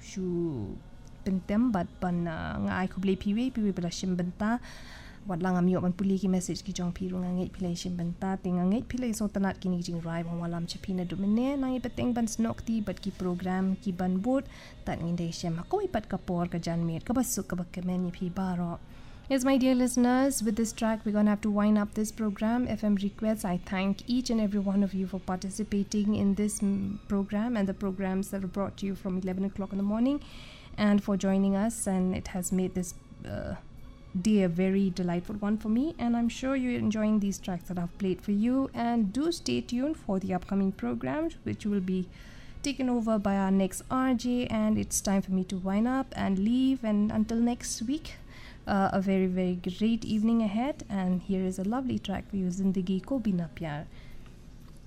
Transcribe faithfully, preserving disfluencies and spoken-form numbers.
shu pentem but ban nga ai khuble piwe piwe bala shimbenta wat lang ami oban puli ki message ki jong piru nga ngai pilai shimbenta tinga ngai pilai so tanat kini jing rai bang walam chapina dumene nang ipateng ban snokti bat ki program ki ban boot tan nginde shem ko ipat kapor ka janmet ka basuk ka bakmen pi baro. Yes, my dear listeners, with this track, we're going to have to wind up this program, F M Requests. I thank each and every one of you for participating in this mm, program and the programs that are brought to you from eleven o'clock in the morning and for joining us. And it has made this uh, day a very delightful one for me. And I'm sure you're enjoying these tracks that I've played for you. And do stay tuned for the upcoming programs, which will be taken over by our next R J. And it's time for me to wind up and leave. And until next week, Uh, a very very great evening ahead, and here is a lovely track for you, Zindagi Ko Bina Pyar.